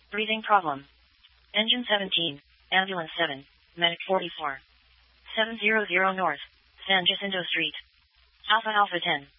Breathing problem. Engine 17, Ambulance 7, Medic 44. 700 North, San Jacinto Street. Alpha Alpha 10.